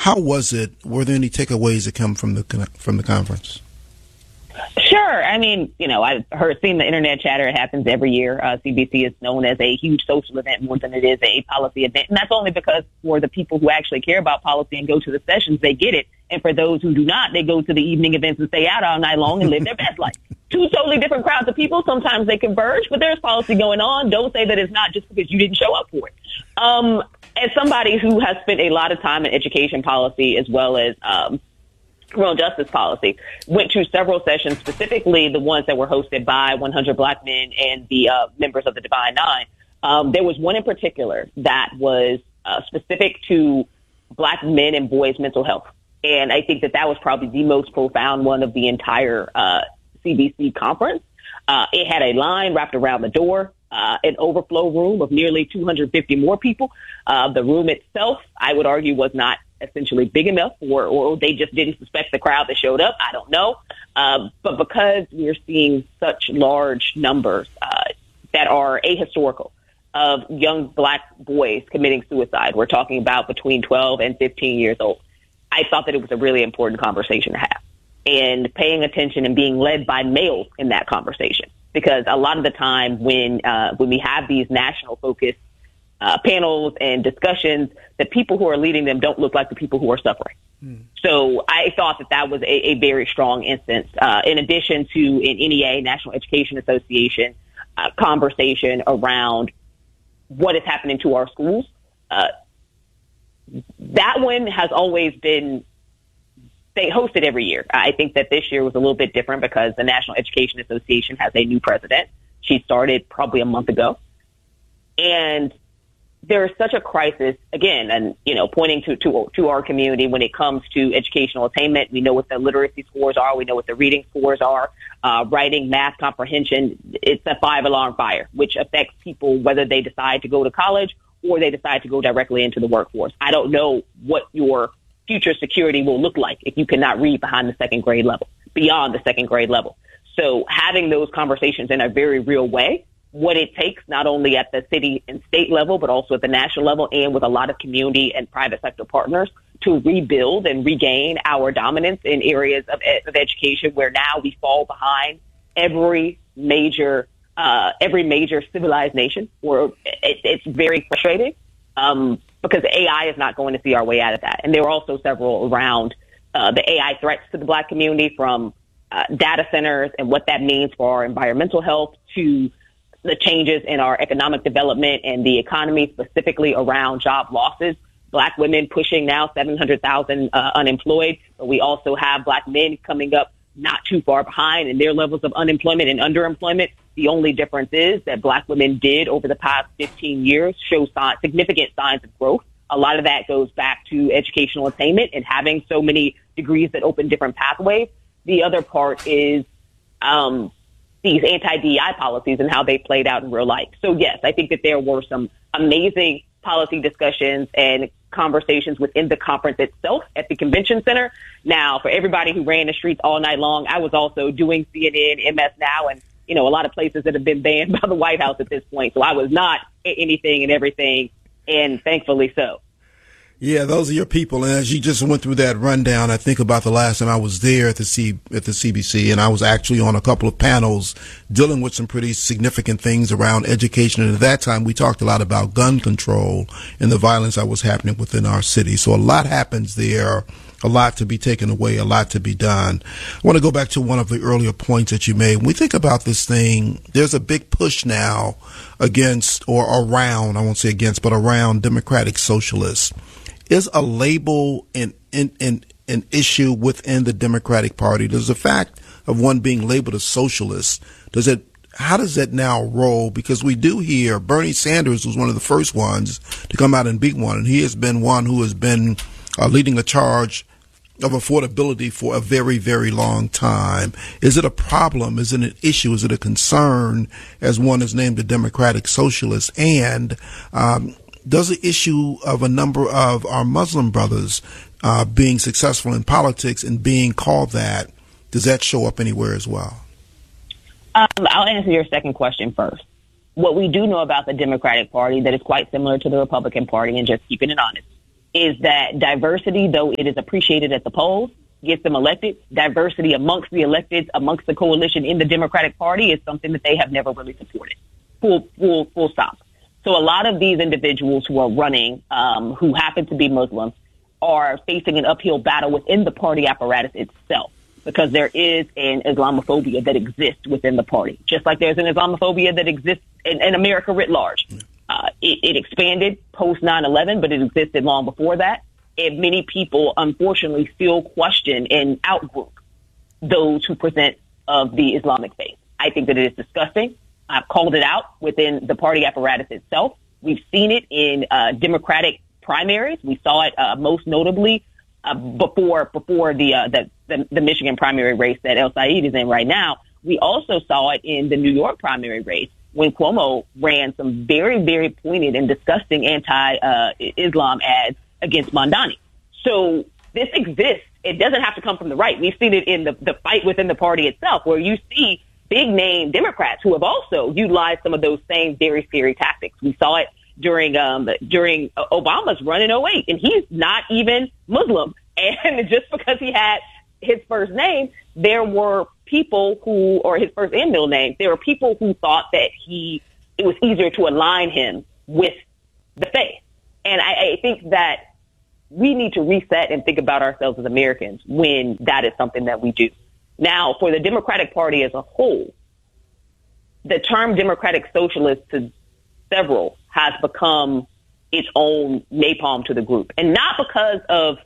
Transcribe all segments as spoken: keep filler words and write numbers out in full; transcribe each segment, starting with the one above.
How was it? Were there any takeaways that come from the from the conference? Sure. I mean, you know, I've heard, seen the internet chatter. It happens every year. Uh, C B C is known as a huge social event more than it is a policy event. And that's only because for the people who actually care about policy and go to the sessions, they get it. And for those who do not, they go to the evening events and stay out all night long and live their best life. Two totally different crowds of people. Sometimes they converge, but there's policy going on. Don't say that it's not just because you didn't show up for it. Um, as somebody who has spent a lot of time in education policy as well as um, criminal justice policy, went to several sessions, specifically the ones that were hosted by one hundred Black Men and the uh, members of the Divine Nine. Um, there was one in particular that was uh, specific to Black men and boys' mental health. And I think that that was probably the most profound one of the entire uh, C B C conference. Uh, it had a line wrapped around the door, uh, an overflow room of nearly two hundred fifty more people. Uh, the room itself, I would argue, was not essentially big enough, or, or they just didn't suspect the crowd that showed up. I don't know. Uh, but because we're seeing such large numbers uh, that are ahistorical of young Black boys committing suicide, we're talking about between twelve and fifteen years old, I thought that it was a really important conversation to have, and paying attention and being led by males in that conversation. Because a lot of the time when uh, when we have these national focused uh, panels and discussions, the people who are leading them don't look like the people who are suffering. Mm. So I thought that that was a, a very strong instance. Uh, in addition to an N E A, National Education Association, uh, conversation around what is happening to our schools. Uh, that one has always been, they host it every year. I think that this year was a little bit different because the National Education Association has a new president. She started probably a month ago. And there is such a crisis, again, and, you know, pointing to, to, to our community when it comes to educational attainment. We know what the literacy scores are. We know what the reading scores are. Uh, writing, math, comprehension, it's a five-alarm fire, which affects people whether they decide to go to college or they decide to go directly into the workforce. I don't know what your future security will look like if you cannot read behind the second grade level, beyond the second grade level. So having those conversations in a very real way, what it takes not only at the city and state level, but also at the national level and with a lot of community and private sector partners to rebuild and regain our dominance in areas of, ed- of education where now we fall behind every major uh, every major civilized nation. Or it, it's very frustrating um, because A I is not going to see our way out of that. And there are also several around uh, the A I threats to the Black community, from uh, data centers and what that means for our environmental health to the changes in our economic development and the economy, specifically around job losses. Black women pushing now seven hundred thousand uh, unemployed, but we also have Black men coming up not too far behind in their levels of unemployment and underemployment. The only difference is that Black women did, over the past fifteen years, show sign, significant signs of growth. A lot of that goes back to educational attainment and having so many degrees that open different pathways. The other part is um, these anti-D E I policies and how they played out in real life. So, yes, I think that there were some amazing policy discussions and conversations within the conference itself at the convention center. Now, for everybody who ran the streets all night long, I was also doing C N N, M S Now, and, you know, a lot of places that have been banned by the White House at this point. So I was not anything and everything, and thankfully so. Yeah, those are your people. And as you just went through that rundown, I think about the last time I was there at the C at the C B C, and I was actually on a couple of panels dealing with some pretty significant things around education. And at that time, we talked a lot about gun control and the violence that was happening within our city. So a lot happens there, a lot to be taken away, a lot to be done. I want to go back to one of the earlier points that you made. When we think about this thing, there's a big push now against, or around, I won't say against, but around democratic socialists. Is a label an, an, an, an issue within the Democratic Party? Does the fact of one being labeled a socialist, does it, how does that now roll? Because we do hear Bernie Sanders was one of the first ones to come out and be one, and he has been one who has been uh, leading a charge of affordability for a very, very long time. Is it a problem? Is it an issue? Is it a concern as one is named a Democratic Socialist? And um, does the issue of a number of our Muslim brothers uh, being successful in politics and being called that, does that show up anywhere as well? Um, I'll answer your second question first. What we do know about the Democratic Party that is quite similar to the Republican Party, and just keeping it honest, is that diversity, though it is appreciated at the polls, gets them elected. Diversity amongst the electeds, amongst the coalition in the Democratic Party is something that they have never really supported. Full, full, full stop. So a lot of these individuals who are running, um, who happen to be Muslims, are facing an uphill battle within the party apparatus itself, because there is an Islamophobia that exists within the party, just like there's an Islamophobia that exists in, in America writ large. Uh, it, it expanded post nine eleven, but it existed long before that. And many people, unfortunately, still question and outgroup those who present of the Islamic faith. I think that it is disgusting. I've called it out within the party apparatus itself. We've seen it in uh, Democratic primaries. We saw it uh, most notably uh, before before the, uh, the, the the Michigan primary race that El Said is in right now. We also saw it in the New York primary race when Cuomo ran some very, very pointed and disgusting anti-Islam uh, ads against Mondani. So this exists. It doesn't have to come from the right. We've seen it in the, the fight within the party itself, where you see big name Democrats who have also utilized some of those same very scary tactics. We saw it during um, during Obama's run in oh eight, and he's not even Muslim. And just because he had his first name, there were people who, or his first and middle name, there were people who thought that he, it was easier to align him with the faith. And I, I think that we need to reset and think about ourselves as Americans when that is something that we do. Now, for the Democratic Party as a whole, the term Democratic Socialist to several has become its own napalm to the group. And not because of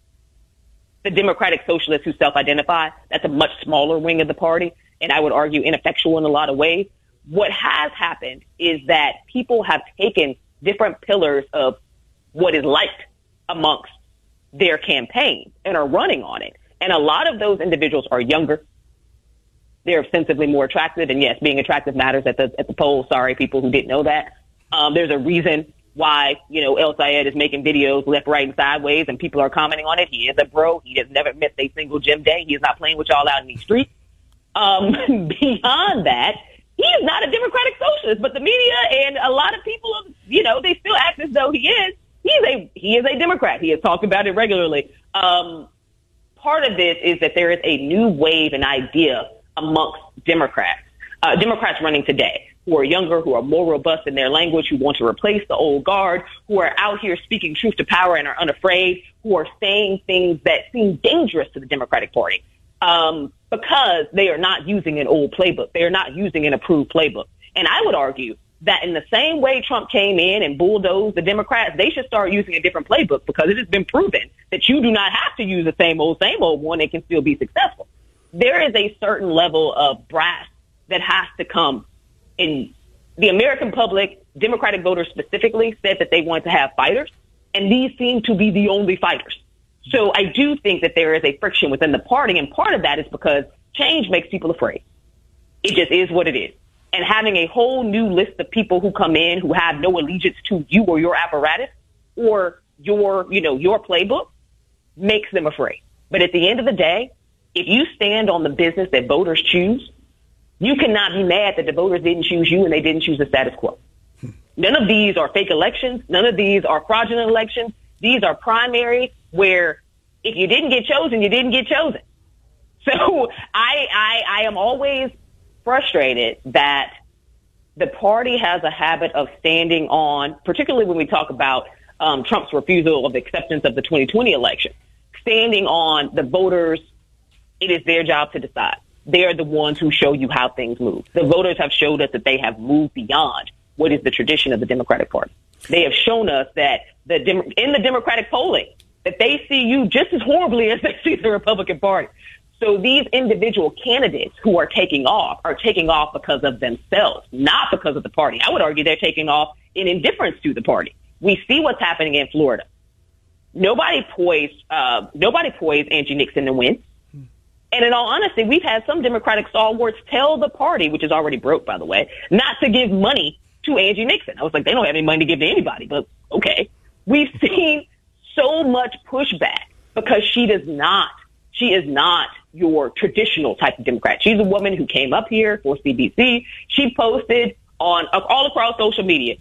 the Democratic Socialists who self-identify. That's a much smaller wing of the party, and I would argue ineffectual in a lot of ways. What has happened is that people have taken different pillars of what is liked amongst their campaign and are running on it. And a lot of those individuals are younger. They're ostensibly more attractive. And yes, being attractive matters at the at the polls. Sorry, people who didn't know that. Um, there's a reason why, you know, El Sayed is making videos left, right, and sideways, and people are commenting on it. He is a bro. He has never missed a single gym day. He is not playing with y'all out in these streets. Um, beyond that, he is not a Democratic Socialist, but the media and a lot of people, you know, they still act as though he is. He is a he is a Democrat. He has talked about it regularly. Um, part of this is that there is a new wave and idea amongst Democrats, uh, Democrats running today, who are younger, who are more robust in their language, who want to replace the old guard, who are out here speaking truth to power and are unafraid, who are saying things that seem dangerous to the Democratic Party um, because they are not using an old playbook. They are not using an approved playbook. And I would argue that in the same way Trump came in and bulldozed the Democrats, they should start using a different playbook, because it has been proven that you do not have to use the same old, same old one and can still be successful. There is a certain level of brass that has to come. In the American public, Democratic voters specifically said that they want to have fighters, and these seem to be the only fighters. So I do think that there is a friction within the party, and part of that is because change makes people afraid. It just is what it is. And having a whole new list of people who come in who have no allegiance to you or your apparatus or your, you know, your playbook makes them afraid. But at the end of the day, if you stand on the business that voters choose, you cannot be mad that the voters didn't choose you and they didn't choose the status quo. None of these are fake elections. None of these are fraudulent elections. These are primaries where if you didn't get chosen, you didn't get chosen. So I, I, I am always frustrated that the party has a habit of standing on, particularly when we talk about um, Trump's refusal of acceptance of the twenty twenty election, standing on the voters. It is their job to decide. They are the ones who show you how things move. The voters have showed us that they have moved beyond what is the tradition of the Democratic Party. They have shown us that the Dem- in the Democratic polling, that they see you just as horribly as they see the Republican Party. So these individual candidates who are taking off are taking off because of themselves, not because of the party. I would argue they're taking off in indifference to the party. We see what's happening in Florida. Nobody poised, uh, nobody poised Angie Nixon to win. And in all honesty, we've had some Democratic stalwarts tell the party, which is already broke, by the way, not to give money to Angie Nixon. I was like, they don't have any money to give to anybody, but okay. We've seen so much pushback because she does not, she is not your traditional type of Democrat. She's a woman who came up here for C B C. She posted on all across social media,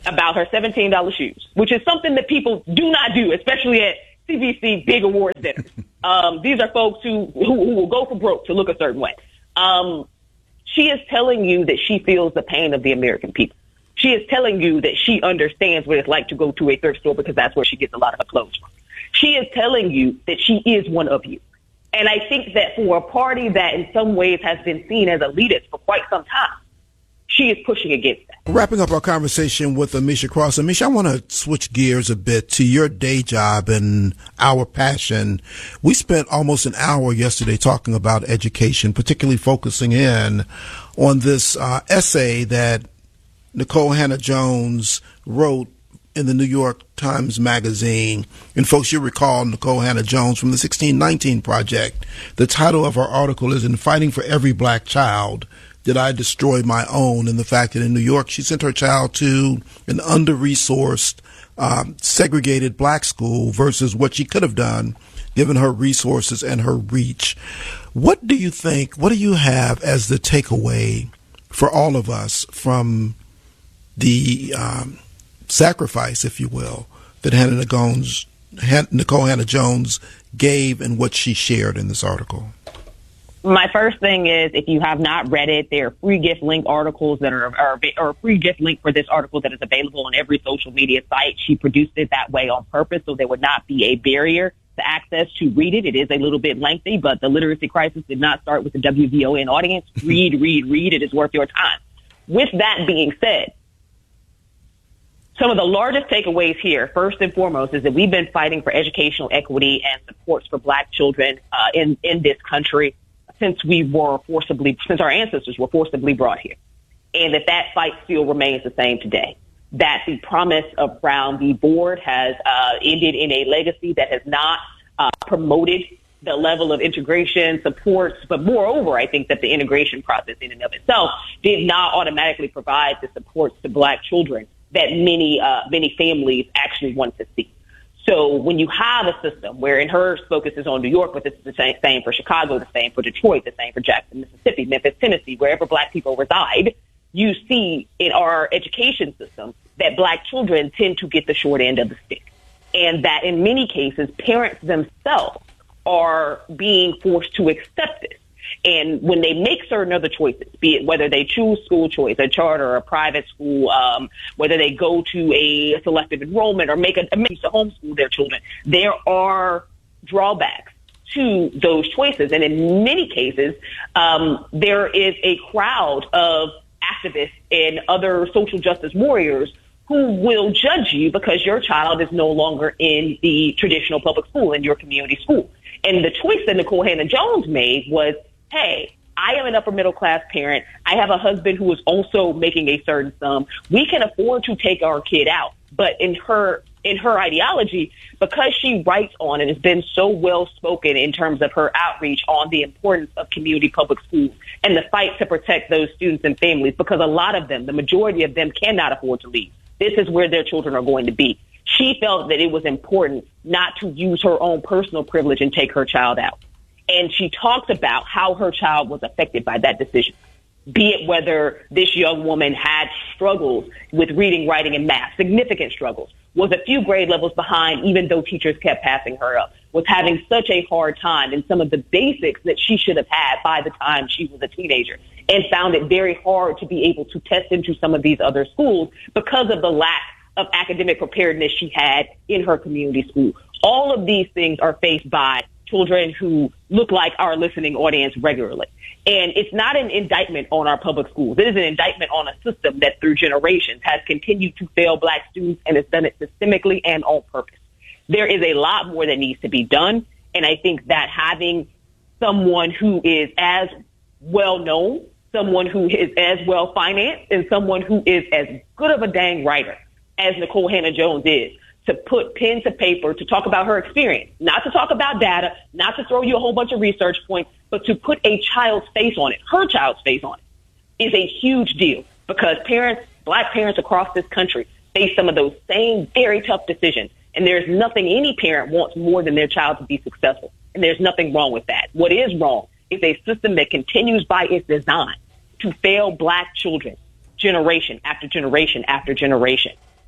about her seventeen dollars shoes, which is something that people do not do, especially at C B C big awards dinners. Um, these are folks who, who, who will go for broke to look a certain way. Um, she is telling you that she feels the pain of the American people. She is telling you that she understands what it's like to go to a thrift store because that's where she gets a lot of her clothes from. She is telling you that she is one of you. And I think that for a party that in some ways has been seen as elitist for quite some time, she is pushing against that. Wrapping up our conversation with Amisha Cross. Amisha, I want to switch gears a bit to your day job and our passion. We spent almost an hour yesterday talking about education, particularly focusing in on this uh, essay that Nikole Hannah-Jones wrote in the New York Times Magazine. And folks, you recall Nikole Hannah-Jones from the sixteen nineteen Project. The title of her article is "In Fighting for Every Black Child, Did I Destroy My Own?" And the fact that in New York, she sent her child to an under-resourced, um, segregated black school versus what she could have done given her resources and her reach. What do you think, what do you have as the takeaway for all of us from the um, sacrifice, if you will, that Hannah Jones, Nikole Hannah-Jones gave and what she shared in this article? My first thing is, if you have not read it, there are free gift link articles that are, are or a free gift link for this article that is available on every social media site. She produced it that way on purpose, so there would not be a barrier to access to read it. It is a little bit lengthy, but the literacy crisis did not start with the W V O N audience. Read, read, read. It is worth your time. With that being said, some of the largest takeaways here, first and foremost, is that we've been fighting for educational equity and supports for black children uh, in, in this country since we were forcibly, since our ancestors were forcibly brought here. And that that fight still remains the same today. That the promise of Brown v. Board has uh, ended in a legacy that has not uh, promoted the level of integration, supports, but moreover, I think that the integration process in and of itself did not automatically provide the supports to black children that many, uh, many families actually want to see. So when you have a system where, and her focus is on New York, but this is the same, same for Chicago, the same for Detroit, the same for Jackson, Mississippi, Memphis, Tennessee, wherever black people reside, you see in our education system that black children tend to get the short end of the stick. And that in many cases, parents themselves are being forced to accept this. And when they make certain other choices, be it whether they choose school choice, a charter or a private school, um, whether they go to a selective enrollment or make a, a choose to homeschool their children, there are drawbacks to those choices. And in many cases, um, there is a crowd of activists and other social justice warriors who will judge you because your child is no longer in the traditional public school, in your community school. And the choice that Nikole Hannah-Jones made was, hey, I am an upper middle class parent. I have a husband who is also making a certain sum. We can afford to take our kid out. But in her in her ideology, because she writes on and has been so well spoken in terms of her outreach on the importance of community public schools and the fight to protect those students and families, because a lot of them, the majority of them, cannot afford to leave. This is where their children are going to be. She felt that it was important not to use her own personal privilege and take her child out. And she talks about how her child was affected by that decision, be it whether this young woman had struggles with reading, writing, and math, significant struggles, was a few grade levels behind even though teachers kept passing her up, was having such a hard time in some of the basics that she should have had by the time she was a teenager, and found it very hard to be able to test into some of these other schools because of the lack of academic preparedness she had in her community school. All of these things are faced by children who look like our listening audience regularly. And it's not an indictment on our public schools. It is an indictment on a system that through generations has continued to fail black students and has done it systemically and on purpose. There is a lot more that needs to be done. And I think that having someone who is as well known, someone who is as well financed, and someone who is as good of a dang writer as Nikole Hannah-Jones is, to put pen to paper, to talk about her experience, not to talk about data, not to throw you a whole bunch of research points, but to put a child's face on it, her child's face on it, is a huge deal, because parents, black parents across this country, face some of those same very tough decisions. And there's nothing any parent wants more than their child to be successful. And there's nothing wrong with that. What is wrong is a system that continues by its design to fail black children generation after generation after generation.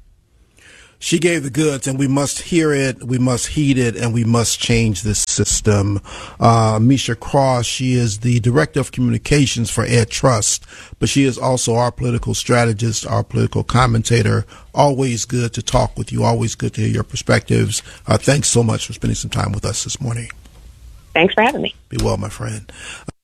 She gave the goods, and we must hear it, we must heed it, and we must change this system. Uh, Misha Cross, she is the Director of Communications for Ed Trust, but she is also our political strategist, our political commentator. Always good to talk with you, always good to hear your perspectives. Uh, thanks so much for spending some time with us this morning. Thanks for having me. Be well, my friend.